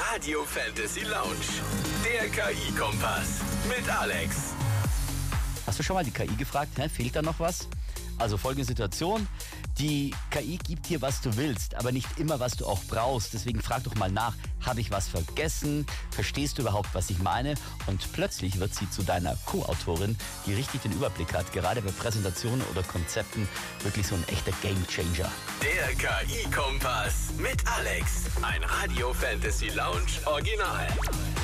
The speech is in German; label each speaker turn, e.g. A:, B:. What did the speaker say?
A: Radio Fantasy Lounge. Der KI-Kompass mit Alex.
B: Hast du schon mal die KI gefragt, fehlt da noch was? Also folgende Situation, die KI gibt dir, was du willst, aber nicht immer, was du auch brauchst. Deswegen frag doch mal nach, habe ich was vergessen? Verstehst du überhaupt, was ich meine? Und plötzlich wird sie zu deiner Co-Autorin, die richtig den Überblick hat, gerade bei Präsentationen oder Konzepten, wirklich so ein echter Gamechanger.
A: Der KI-Kompass mit Alex. Ein Radio Fantasy Lounge Original.